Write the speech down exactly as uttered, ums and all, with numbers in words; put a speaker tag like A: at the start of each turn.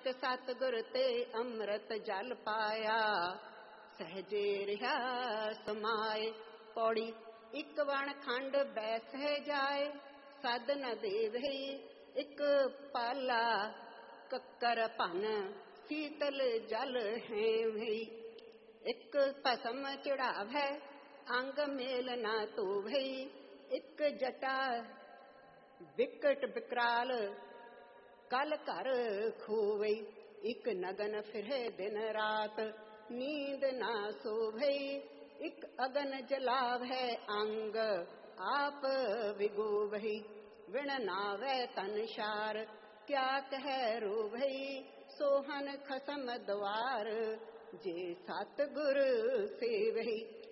A: ਨਾਨਕ ਸਤਿਗੁਰ ਤੇ ਅੰਮ੍ਰਿਤ ਜਲ ਪਾਇਆ, ਸਹਜੇ ਰਿਹਾ ਸਮਾਏ। ਪੌੜੀ ਇੱਕ ਵਣ ਖੰਡ ਬੈਸਹਿ ਜਾਏ, ਸਦ ਨ ਦੇਵਹਿ ਇੱਕ ਪਾਲਾ, ਕੱਕਰ ਭਨ ਸੀਤਲ ਜਲ ਹੈ ਭਈ। ਇੱਕ ਭਸਮ ਚੜਾਵੈ ਅੰਗ ਮੇਲ ਨਾ ਧੋਵੈ, ਇੱਕ ਜਟਾ ਵਿਕਟ ਵਿਕਰਾਲ ਕਲ ਘਰ ਖੋਵੈ। ਇੱਕ ਨਗਨ ਫਿਰਹਿ ਦਿਨ ਰਾਤ ਨੀਂਦ ਨਾ ਸੋਵੈ, ਇੱਕ ਅਗਨ ਜਲਾਵੈ ਅੰਗ ਆਪ ਵਿਗੋਵੈ। ਵਿਣ ਨਾਵੈ ਤਨ ਸ਼ਾਰ ਕਿਆ ਕਹਿ ਰੋਵੈ, ਸੋਹਨ ਖਸਮ ਦਵਾਰ ਜੇ ਸਤਿਗੁਰ ਸੇਵੈ।